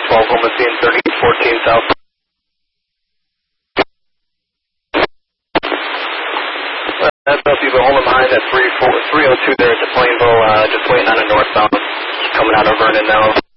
Homer scene 3014 South. That's up, you go home behind at 302 there at the Plainville, just waiting on a northbound, coming out of Vernon now.